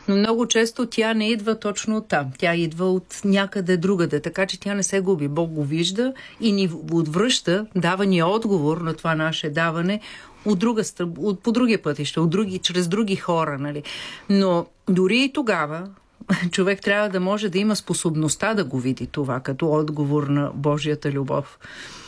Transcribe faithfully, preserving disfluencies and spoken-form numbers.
Но много често тя не идва точно от там. Тя идва от някъде другаде, така че тя не се губи. Бог го вижда и ни отвръща, дава ни отговор на това наше даване от друга, от, по другия пътища, от други, чрез други хора. Нали? Но дори и тогава човек трябва да може да има способността да го види това като отговор на Божията любов.